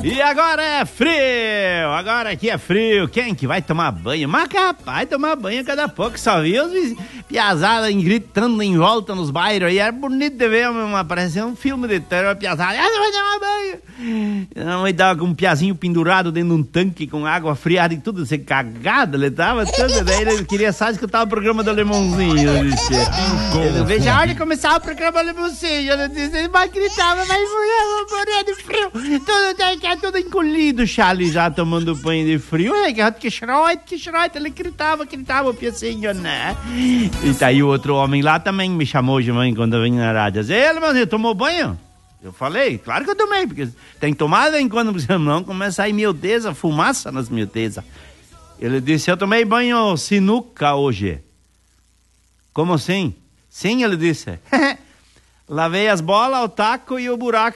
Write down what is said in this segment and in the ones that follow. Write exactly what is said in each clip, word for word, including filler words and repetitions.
E agora é frio, agora aqui é frio. Quem que vai tomar banho? Mas capaz, tomar banho cada pouco. Só vi os piazadas gritando em volta nos bairros aí. Era bonito de ver, uma, parecia um filme de terror, piazada. Ah, vai tomar banho. A mãe tava com um piazinho pendurado dentro de um tanque com água friada e tudo, assim, cagado, ele tava tudo. Daí ele queria só escutar o programa do Lemãozinho. Ele disse, ele veja a hora de começar o programa do Lemãozinho. Ele disse, ele vai gritar, vai morrer de frio. Tudo tem que todo encolhido, o Charlie já tomando banho de frio. É, que schroit, que schroit. Ele gritava, gritava o piacinho, né? E daí o outro homem lá também me chamou de mãe quando eu vim na rádio. Disse, ele, mas ele tomou banho? Eu falei, claro que eu tomei, porque tem tomada enquanto não começa a ir miudeza, fumaça nas miudezas. Ele disse, eu tomei banho sinuca hoje. Como assim? Sim, ele disse. Lavei as bolas, o taco e o buraco.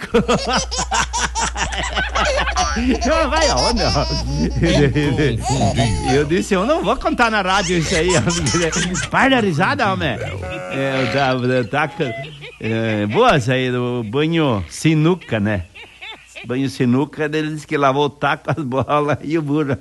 Vai aonde? Eu disse, eu não vou contar na rádio isso aí. Para da risada, homem. É, o taco. É, boa isso aí, do banho sinuca, né? Banho sinuca, ele disse que lavou o taco, as bolas e o buraco.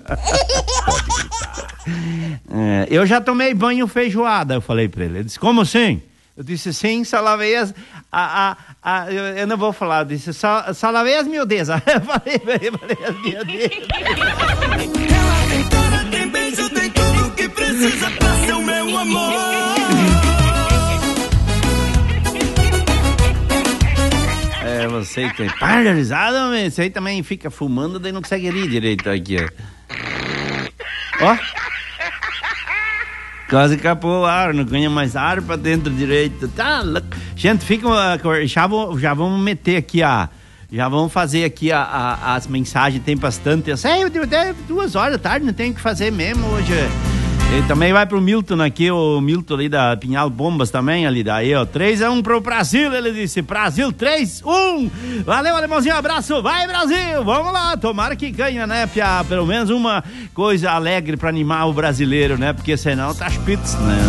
É, eu já tomei banho feijoada, eu falei pra ele. Ele disse, como assim? Eu disse, sim, só lavei as... A, a, a, eu, eu não vou falar, eu disse, só, só lavei as miudezas. Eu falei, falei, falei as miudezas. Ela tem cara, tem beijo, tem tudo que precisa pra ser o meu amor. É, você tem paralisado, homem. Você aí também fica fumando, daí não consegue rir direito aqui, ó. Ó. Quase capou o ar, não ganha mais ar pra dentro direito. Tá louco. Gente, fica, já, vou, já vamos meter aqui a... Já vamos fazer aqui a, a, as mensagens, tem bastante. Eu sei, até duas horas da tarde, não tem o que fazer mesmo hoje. E também vai pro Milton aqui, o Milton ali da Pinhal Bombas também, ali daí, ó. três a um pro Brasil, ele disse. Brasil, três a um. Valeu, alemãozinho, abraço. Vai, Brasil. Vamos lá, tomara que ganha, né, Pia? Pelo menos uma coisa alegre pra animar o brasileiro, né? Porque senão tá spitz, né?